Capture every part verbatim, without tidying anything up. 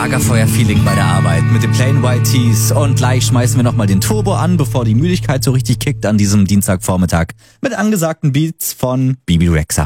Lagerfeuer-Feeling bei der Arbeit mit den Plain White Tees und gleich schmeißen wir nochmal den Turbo an, bevor die Müdigkeit so richtig kickt an diesem Dienstagvormittag mit angesagten Beats von Bibi Rexha.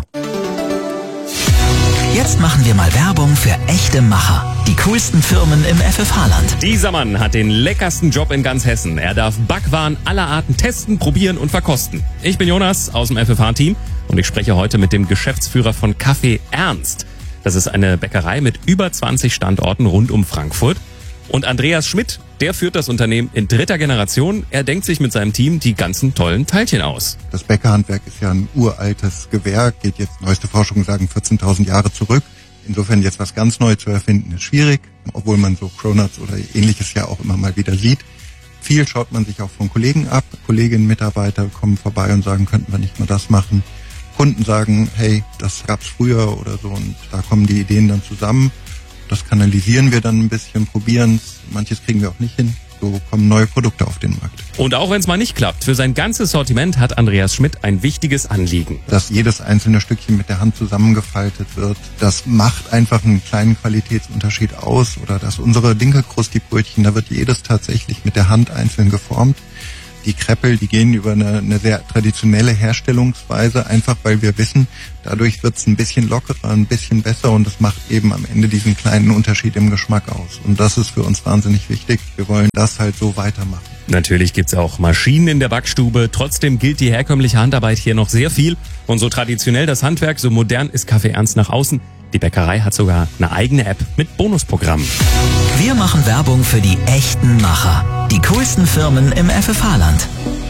Jetzt machen wir mal Werbung für echte Macher. Die coolsten Firmen im F F H-Land. Dieser Mann hat den leckersten Job in ganz Hessen. Er darf Backwaren aller Arten testen, probieren und verkosten. Ich bin Jonas aus dem F F H-Team und ich spreche heute mit dem Geschäftsführer von Café Ernst. Das ist eine Bäckerei mit über zwanzig Standorten rund um Frankfurt. Und Andreas Schmidt, der führt das Unternehmen in dritter Generation. Er denkt sich mit seinem Team die ganzen tollen Teilchen aus. Das Bäckerhandwerk ist ja ein uraltes Gewerk, geht jetzt, neueste Forschungen sagen, vierzehntausend Jahre zurück. Insofern jetzt was ganz Neues zu erfinden, ist schwierig, obwohl man so Cronuts oder Ähnliches ja auch immer mal wieder sieht. Viel schaut man sich auch von Kollegen ab. Kolleginnen, Mitarbeiter kommen vorbei und sagen, könnten wir nicht mal das machen. Kunden sagen, hey, das gab's früher oder so, und da kommen die Ideen dann zusammen. Das kanalisieren wir dann ein bisschen, probieren es. Manches kriegen wir auch nicht hin. So kommen neue Produkte auf den Markt. Und auch wenn es mal nicht klappt, für sein ganzes Sortiment hat Andreas Schmidt ein wichtiges Anliegen. Dass jedes einzelne Stückchen mit der Hand zusammengefaltet wird, das macht einfach einen kleinen Qualitätsunterschied aus. Oder dass unsere Dinkelkrusti-Brötchen, da wird jedes tatsächlich mit der Hand einzeln geformt. Die Kreppel, die gehen über eine, eine sehr traditionelle Herstellungsweise, einfach weil wir wissen, dadurch wird es ein bisschen lockerer, ein bisschen besser, und das macht eben am Ende diesen kleinen Unterschied im Geschmack aus. Und das ist für uns wahnsinnig wichtig. Wir wollen das halt so weitermachen. Natürlich gibt's auch Maschinen in der Backstube. Trotzdem gilt die herkömmliche Handarbeit hier noch sehr viel. Und so traditionell das Handwerk, so modern ist Café Ernst nach außen. Die Bäckerei hat sogar eine eigene App mit Bonusprogrammen. Wir machen Werbung für die echten Macher. Die coolsten Firmen im F F H-Land.